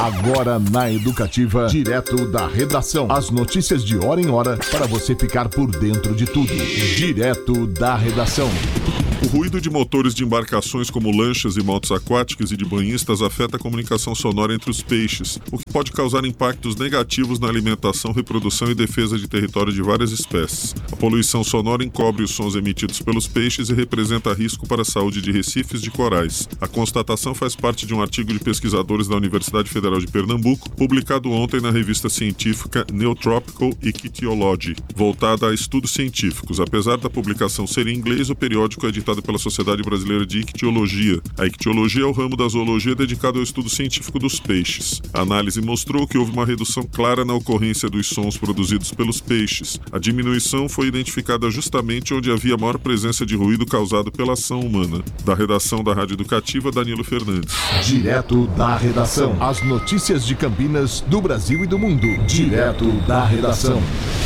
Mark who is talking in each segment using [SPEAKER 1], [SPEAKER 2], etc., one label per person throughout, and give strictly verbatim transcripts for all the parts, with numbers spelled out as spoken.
[SPEAKER 1] Agora na Educativa, direto da redação. As notícias de hora em hora para você ficar por dentro de tudo. Direto da redação.
[SPEAKER 2] O ruído de motores de embarcações como lanchas e motos aquáticas e de banhistas afeta a comunicação sonora entre os peixes, o que pode causar impactos negativos na alimentação, reprodução e defesa de território de várias espécies. A poluição sonora encobre os sons emitidos pelos peixes e representa risco para a saúde de recifes de corais. A constatação faz parte de um artigo de pesquisadores da Universidade Federal de Pernambuco, publicado ontem na revista científica Neotropical Ichthyology, voltada a estudos científicos. Apesar da publicação ser em inglês, o periódico é editado pela Sociedade Brasileira de Ictiologia. A ictiologia é o ramo da zoologia dedicado ao estudo científico dos peixes. A análise mostrou que houve uma redução clara na ocorrência dos sons produzidos pelos peixes. A diminuição foi identificada justamente onde havia maior presença de ruído causado pela ação humana. Da redação da Rádio Educativa, Danilo Fernandes.
[SPEAKER 1] Direto da redação. As notícias de Campinas, do Brasil e do mundo. Direto da redação.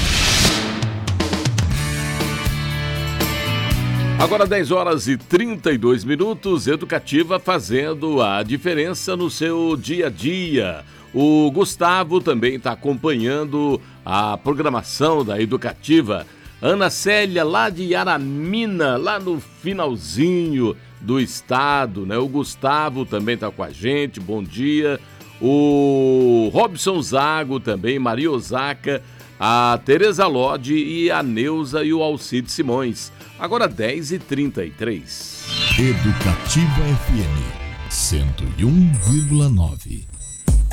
[SPEAKER 3] Agora dez horas e trinta e dois minutos, Educativa fazendo a diferença no seu dia a dia. O Gustavo também está acompanhando a programação da Educativa. Ana Célia, lá de Aramina, lá no finalzinho do estado, né? O Gustavo também está com a gente, bom dia. O Robson Zago também, Maria Osaka, a Tereza Lodi e a Neuza e o Alcide Simões. Agora dez e trinta e três.
[SPEAKER 4] Educativa F M cento e um vírgula nove.